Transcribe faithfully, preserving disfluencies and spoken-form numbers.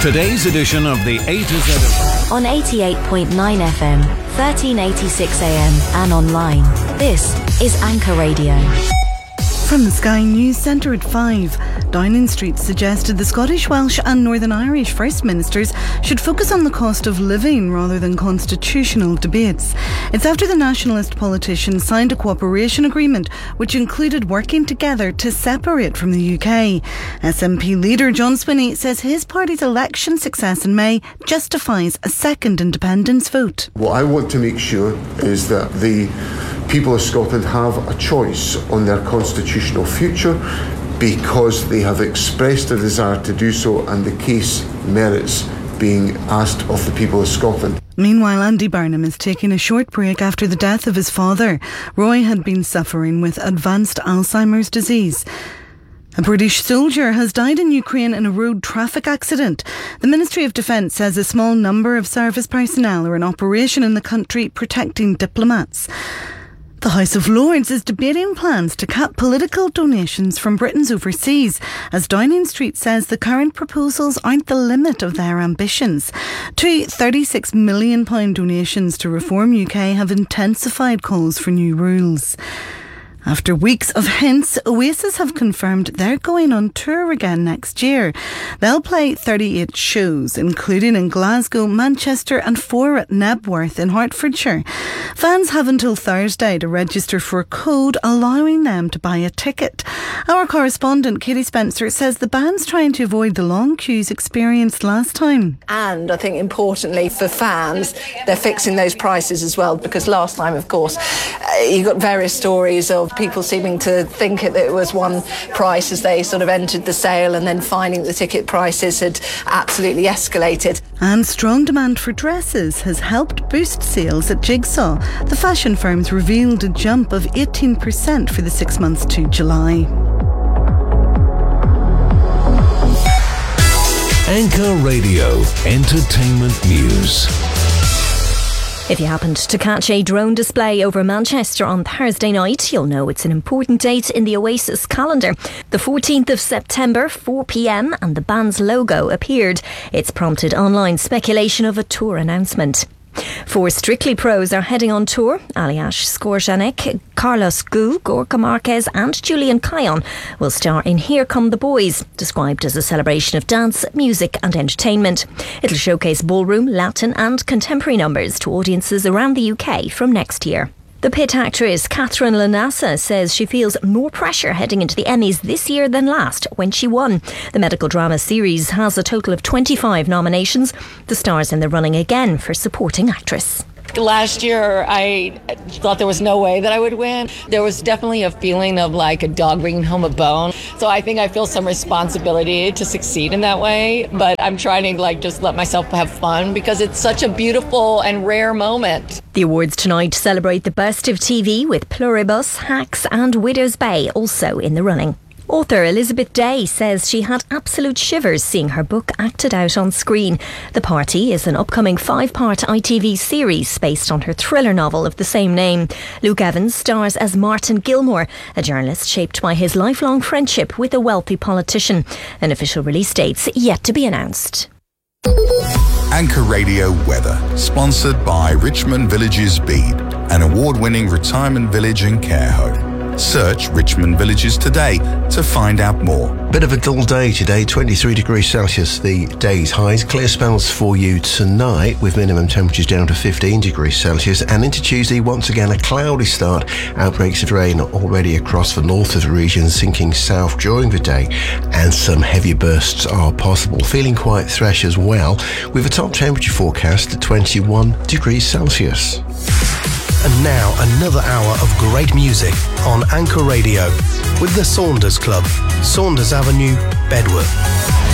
Today's edition of the A to Z on eighty-eight point nine F M, thirteen eighty-six A M and online. This is Anchor Radio. From the Sky News Centre at five, Downing Street suggested the Scottish, Welsh and Northern Irish First Ministers should focus on the cost of living rather than constitutional debates. It's after the nationalist politicians signed a cooperation agreement which included working together to separate from the U K. S N P leader John Swinney says his party's election success in May justifies a second independence vote. What I want to make sure is that the people of Scotland have a choice on their constitutional future because they have expressed a desire to do so, and the case merits being asked of the people of Scotland. Meanwhile, Andy Burnham is taking a short break after the death of his father. Roy had been suffering with advanced Alzheimer's disease. A British soldier has died in Ukraine in a road traffic accident. The Ministry of Defence says a small number of service personnel are in operation in the country protecting diplomats. The House of Lords is debating plans to cap political donations from Britons overseas, as Downing Street says the current proposals aren't the limit of their ambitions. Two thirty-six million pounds donations to Reform U K have intensified calls for new rules. After weeks of hints, Oasis have confirmed they're going on tour again next year. They'll play thirty-eight shows, including in Glasgow, Manchester and four at Nebworth in Hertfordshire. Fans have until Thursday to register for a code allowing them to buy a ticket. Our correspondent Katie Spencer says the band's trying to avoid the long queues experienced last time. And I think importantly for fans, they're fixing those prices as well, because last time, of course, uh, you got various stories of people seeming to think that it was one price as they sort of entered the sale, and then finding the ticket prices had absolutely escalated. And strong demand for dresses has helped boost sales at Jigsaw. The fashion firm's revealed a jump of eighteen percent for the six months to July. Anchor Radio Entertainment News. If you happened to catch a drone display over Manchester on Thursday night, you'll know it's an important date in the Oasis calendar. The fourteenth of September, four p m, and the band's logo appeared. It's prompted online speculation of a tour announcement. Four Strictly pros are heading on tour. Aliash Skorjanek, Carlos Gu, Gorka Marquez and Julian Kion will star in Here Come the Boys, described as a celebration of dance, music and entertainment. It'll showcase ballroom, Latin and contemporary numbers to audiences around the U K from next year. The Pit actress Catherine Lanassa says she feels more pressure heading into the Emmys this year than last, when she won. The medical drama series has a total of twenty-five nominations. The star's in the running again for supporting actress. Last year, I thought there was no way that I would win. There was definitely a feeling of like a dog bringing home a bone. So I think I feel some responsibility to succeed in that way. But I'm trying to like just let myself have fun because it's such a beautiful and rare moment. The awards tonight celebrate the best of T V with Pluribus, Hacks and Widow's Bay also in the running. Author Elizabeth Day says she had absolute shivers seeing her book acted out on screen. The Party is an upcoming five-part I T V series based on her thriller novel of the same name. Luke Evans stars as Martin Gilmore, a journalist shaped by his lifelong friendship with a wealthy politician. An official release date's yet to be announced. Anchor Radio Weather, sponsored by Richmond Villages Bede, an award-winning retirement village and care home. Search Richmond Villages today to find out more. Bit of a dull day today, twenty-three degrees Celsius the day's highs. Clear spells for you tonight with minimum temperatures down to fifteen degrees Celsius, and into Tuesday once again a cloudy start. Outbreaks of rain already across the north of the region, sinking south during the day, and some heavy bursts are possible. Feeling quite fresh as well, with a top temperature forecast at twenty-one degrees Celsius. And now another hour of great music on Anchor Radio with the Saunders Club, Saunders Avenue, Bedworth.